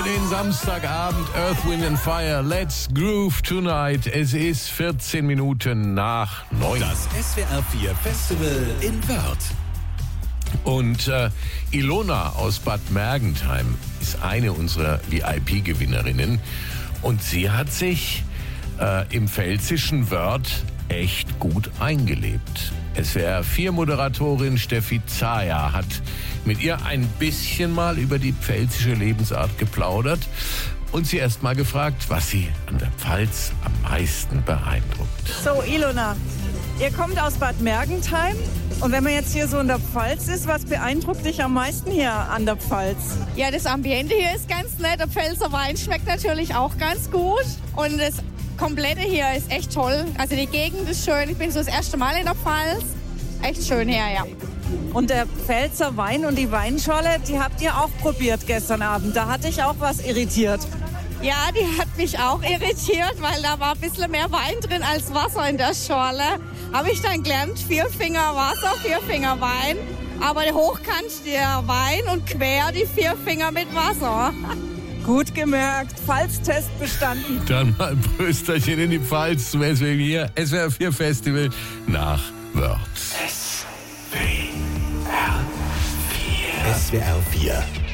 den Samstagabend. Earth, Wind and Fire, Let's Groove Tonight. Es ist 14 Minuten nach 9. Das SWR 4 Festival in Wörth. Und Ilona aus Bad Mergentheim ist eine unserer VIP-Gewinnerinnen. Und sie hat sich im pfälzischen Wörth echt gut eingelebt. SWR 4-Moderatorin Steffi Zaja hat mit ihr ein bisschen mal über die pfälzische Lebensart geplaudert und sie erst mal gefragt, was sie an der Pfalz am meisten beeindruckt. So, Ilona, ihr kommt aus Bad Mergentheim und wenn man jetzt hier so in der Pfalz ist, was beeindruckt dich am meisten hier an der Pfalz? Ja, das Ambiente hier ist ganz nett. Der Pfälzer Wein schmeckt natürlich auch ganz gut und das Komplette hier ist echt toll. Also die Gegend ist schön. Ich bin so das erste Mal in der Pfalz. Echt schön her, ja. Und der Pfälzer Wein und die Weinschorle, die habt ihr auch probiert gestern Abend. Da hatte ich auch was irritiert. Ja, die hat mich auch irritiert, weil da war ein bisschen mehr Wein drin als Wasser in der Schorle. Habe ich dann gelernt, 4 Finger Wasser, 4 Finger Wein. Aber hochkant der Wein und quer die 4 Finger mit Wasser. Gut gemerkt, Pfalztest bestanden. Dann mal ein Prösterchen in die Pfalz zum SWR 4 Festival nach Wörth. SWR 4